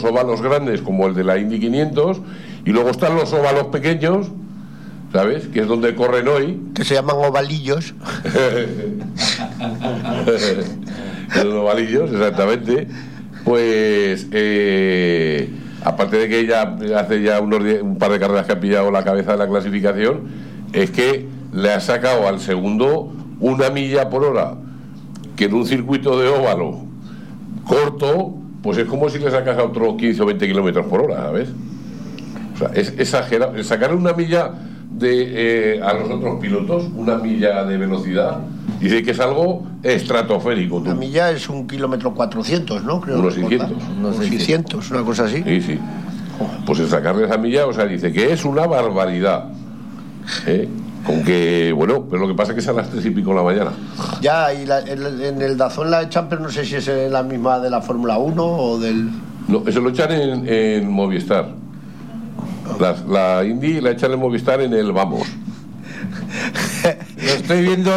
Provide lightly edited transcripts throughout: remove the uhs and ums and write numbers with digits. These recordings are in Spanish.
óvalos grandes como el de la Indy 500 y luego están los óvalos pequeños, ¿sabes? Que es donde corren hoy. Que se llaman ovalillos. Los ovalillos, exactamente. Pues aparte de que ella hace ya un par de carreras que ha pillado la cabeza de la clasificación, es que le ha sacado al segundo 1 milla por hora, que en un circuito de óvalo corto, pues es como si le sacas a otro 15 o 20 kilómetros por hora, ¿sabes? O sea, es exagerado. El sacar 1 milla a los otros pilotos, 1 milla de velocidad, dice que es algo estratosférico. 1 milla es 1 kilómetro 400, ¿no? Creo unos 600. Unos 600, una cosa así. Sí, sí. Pues el sacarle esa milla, o sea, dice que es una barbaridad. Con que, bueno, pero lo que pasa es que es a las 3 y pico de la mañana. Ya, y en el Dazón la echan, pero no sé si es la misma de la Fórmula 1 o del... No, eso lo echan en Movistar. La Indy la echan en Movistar en el Vamos. Lo estoy viendo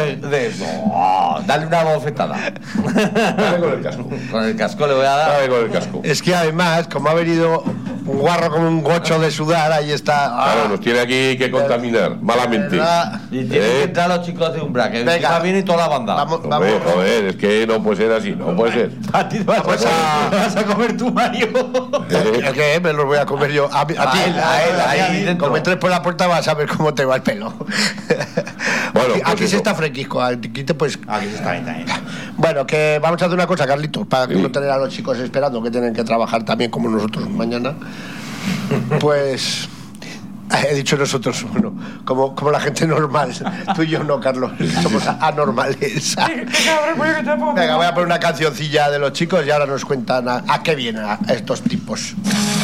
dale una bofetada. Dale con el casco. Con el casco le voy a dar. Dale con el casco. Es que además, como ha venido un guarro como un gocho de sudar, ahí está. Claro, nos tiene aquí que contaminar, malamente. Y tienen que entrar los chicos de Umbra, que encima viene toda la banda. Vamos. Joder, es que no puede ser así, no puede ser. A ti te vas a comer tu Mario. ¿Es que me los voy a comer yo? A ti. Ahí dentro. Como entres por la puerta vas a ver cómo te va el pelo. Bueno, aquí pues se está fresquisco, aquí te pues. Aquí se está bien también. Bueno, que vamos a hacer una cosa, Carlitos, para no tener a los chicos esperando, que tienen que trabajar también como nosotros mañana. Pues he dicho nosotros, bueno, como la gente normal. Tú y yo no, Carlos, somos anormales. Venga, voy a poner una cancioncilla de los chicos y ahora nos cuentan a qué vienen estos tipos.